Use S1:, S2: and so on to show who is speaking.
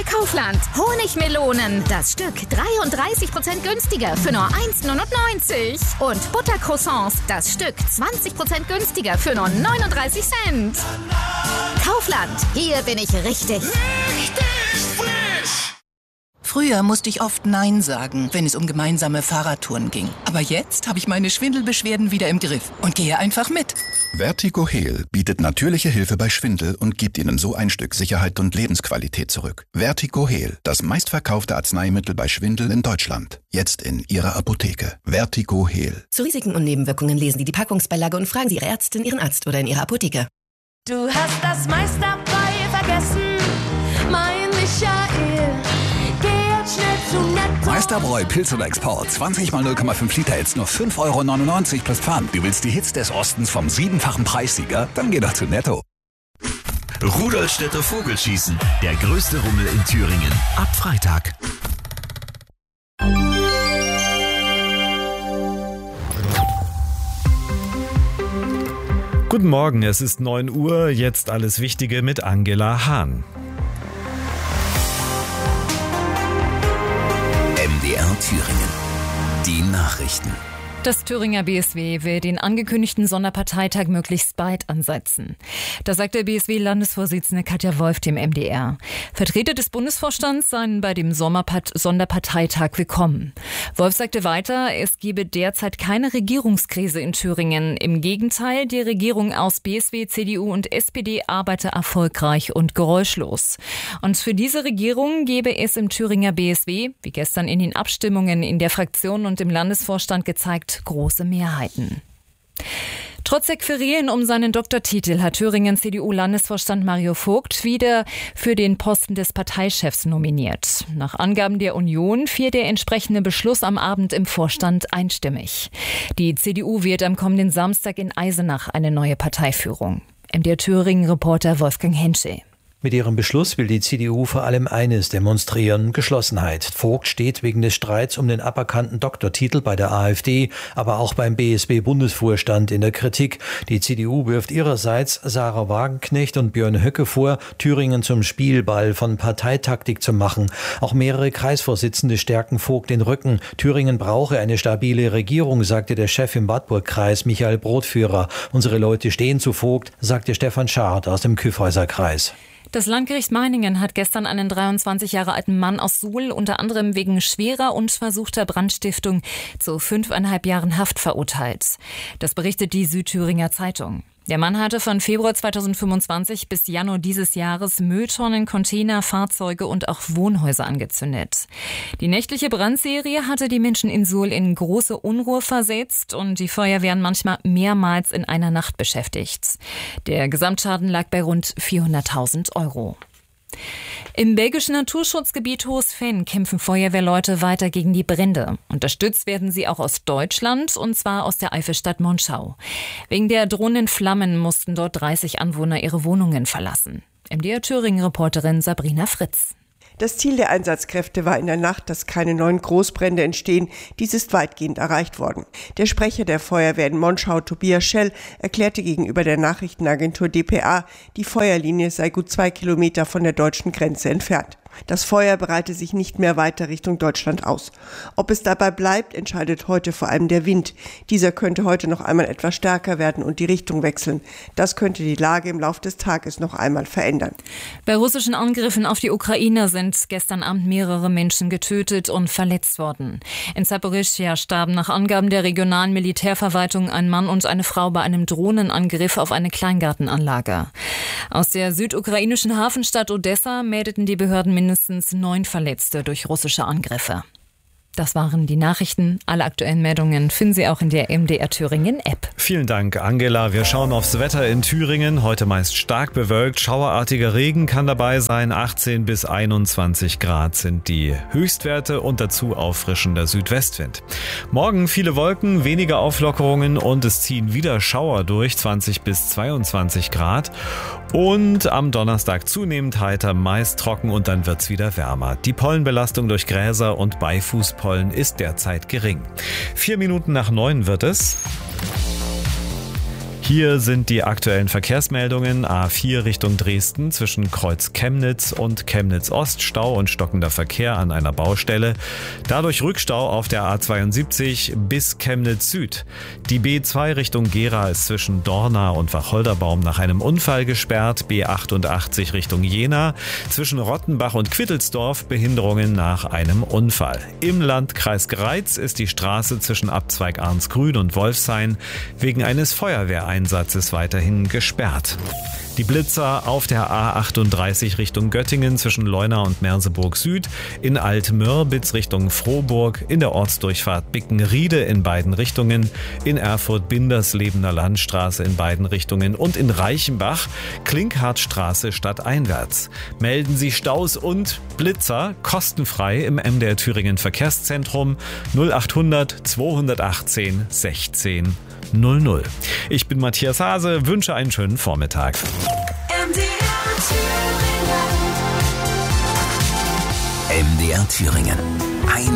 S1: bei Kaufland. Honigmelonen, das Stück 33% günstiger für nur 1,99 €. Und Buttercroissants, das Stück 20% günstiger für nur 39 Cent. Kaufland, hier bin ich richtig.
S2: Früher musste ich oft Nein sagen, wenn es um gemeinsame Fahrradtouren ging. Aber jetzt habe ich meine Schwindelbeschwerden wieder im Griff und gehe einfach mit.
S3: Vertigo Heal bietet natürliche Hilfe bei Schwindel und gibt Ihnen so ein Stück Sicherheit und Lebensqualität zurück. Vertigo Heal, das meistverkaufte Arzneimittel bei Schwindel in Deutschland. Jetzt in Ihrer Apotheke. Vertigo Heal.
S4: Zu Risiken und Nebenwirkungen lesen Sie die Packungsbeilage und fragen Sie Ihre Ärztin, Ihren Arzt oder in Ihrer Apotheke.
S5: Du hast das meiste dabei vergessen, mein Michael.
S6: Meisterbräu Pilz oder Export. 20 mal 0,5 Liter jetzt nur 5,99 € plus Pfand. Du willst die Hits des Ostens vom 7-fachen Preissieger? Dann geh doch zu Netto.
S7: Rudolstädter Vogelschießen. Der größte Rummel in Thüringen. Ab Freitag.
S8: Guten Morgen, es ist 9 Uhr. Jetzt alles Wichtige mit Angela Hahn.
S6: MDR Thüringen. Die Nachrichten.
S9: Das Thüringer BSW will den angekündigten Sonderparteitag möglichst bald ansetzen. Das sagt der BSW-Landesvorsitzende Katja Wolf dem MDR. Vertreter des Bundesvorstands seien bei dem Sonderparteitag willkommen. Wolf sagte weiter, es gebe derzeit keine Regierungskrise in Thüringen. Im Gegenteil, die Regierung aus BSW, CDU und SPD arbeite erfolgreich und geräuschlos. Und für diese Regierung gebe es im Thüringer BSW, wie gestern in den Abstimmungen in der Fraktion und im Landesvorstand gezeigt, große Mehrheiten. Trotz der Querelen um seinen Doktortitel hat Thüringen CDU-Landesvorstand Mario Vogt wieder für den Posten des Parteichefs nominiert. Nach Angaben der Union fiel der entsprechende Beschluss am Abend im Vorstand einstimmig. Die CDU wählt am kommenden Samstag in Eisenach eine neue Parteiführung. MDR Thüringen-Reporter Wolfgang Henschel.
S10: Mit ihrem Beschluss will die CDU vor allem eines demonstrieren: Geschlossenheit. Vogt steht wegen des Streits um den aberkannten Doktortitel bei der AfD, aber auch beim BSW-Bundesvorstand in der Kritik. Die CDU wirft ihrerseits Sarah Wagenknecht und Björn Höcke vor, Thüringen zum Spielball von Parteitaktik zu machen. Auch mehrere Kreisvorsitzende stärken Vogt den Rücken. Thüringen brauche eine stabile Regierung, sagte der Chef im Wartburg-Kreis Michael Brotführer. Unsere Leute stehen zu Vogt, sagte Stefan Schad aus dem Kyffhäuser-Kreis.
S9: Das Landgericht Meiningen hat gestern einen 23 Jahre alten Mann aus Suhl unter anderem wegen schwerer und versuchter Brandstiftung zu 5,5 Jahren Haft verurteilt. Das berichtet die Südthüringer Zeitung. Der Mann hatte von Februar 2025 bis Januar dieses Jahres Mülltonnen, Container, Fahrzeuge und auch Wohnhäuser angezündet. Die nächtliche Brandserie hatte die Menschen in Suhl in große Unruhe versetzt und die Feuerwehren manchmal mehrmals in einer Nacht beschäftigt. Der Gesamtschaden lag bei rund 400.000 €. Im belgischen Naturschutzgebiet Hohes Venn kämpfen Feuerwehrleute weiter gegen die Brände. Unterstützt werden sie auch aus Deutschland, und zwar aus der Eifelstadt Monschau. Wegen der drohenden Flammen mussten dort 30 Anwohner ihre Wohnungen verlassen. MDR Thüringen-Reporterin Sabrina Fritz.
S11: Das Ziel der Einsatzkräfte war in der Nacht, dass keine neuen Großbrände entstehen. Dies ist weitgehend erreicht worden. Der Sprecher der Feuerwehr in Monschau, Tobias Schell, erklärte gegenüber der Nachrichtenagentur dpa, die Feuerlinie sei gut 2 Kilometer von der deutschen Grenze entfernt. Das Feuer breite sich nicht mehr weiter Richtung Deutschland aus. Ob es dabei bleibt, entscheidet heute vor allem der Wind. Dieser könnte heute noch einmal etwas stärker werden und die Richtung wechseln. Das könnte die Lage im Laufe des Tages noch einmal verändern.
S9: Bei russischen Angriffen auf die Ukraine sind gestern Abend mehrere Menschen getötet und verletzt worden. In Saporischschja starben nach Angaben der regionalen Militärverwaltung ein Mann und eine Frau bei einem Drohnenangriff auf eine Kleingartenanlage. Aus der südukrainischen Hafenstadt Odessa meldeten die Behörden mindestens 9 Verletzte durch russische Angriffe. Das waren die Nachrichten. Alle aktuellen Meldungen finden Sie auch in der MDR Thüringen App.
S8: Vielen Dank, Angela. Wir schauen aufs Wetter in Thüringen. Heute meist stark bewölkt. Schauerartiger Regen kann dabei sein. 18 bis 21 Grad sind die Höchstwerte und dazu auffrischender Südwestwind. Morgen viele Wolken, weniger Auflockerungen und es ziehen wieder Schauer durch. 20 bis 22 Grad. Und am Donnerstag zunehmend heiter, meist trocken und dann wird's wieder wärmer. Die Pollenbelastung durch Gräser und Beifußpollen ist derzeit gering. 4 Minuten nach 9 wird es. Hier sind die aktuellen Verkehrsmeldungen. A4 Richtung Dresden zwischen Kreuz Chemnitz und Chemnitz Ost. Stau und stockender Verkehr an einer Baustelle. Dadurch Rückstau auf der A72 bis Chemnitz Süd. Die B2 Richtung Gera ist zwischen Dorna und Wacholderbaum nach einem Unfall gesperrt. B88 Richtung Jena. Zwischen Rottenbach und Quittelsdorf Behinderungen nach einem Unfall. Im Landkreis Greiz ist die Straße zwischen Abzweig Arnsgrün und Wolfshain wegen eines Feuerwehreinsatzes weiterhin gesperrt. Die Blitzer auf der A38 Richtung Göttingen zwischen Leuna und Merseburg Süd, in Altmörbitz Richtung Frohburg, in der Ortsdurchfahrt Bickenriede in beiden Richtungen, in Erfurt-Binderslebener Landstraße in beiden Richtungen und in Reichenbach Klinkhardtstraße stadteinwärts. Melden Sie Staus und Blitzer kostenfrei im MDR Thüringen Verkehrszentrum 0800 218 16 00. Ich bin Matthias Hase, wünsche einen schönen Vormittag.
S6: MDR Thüringen.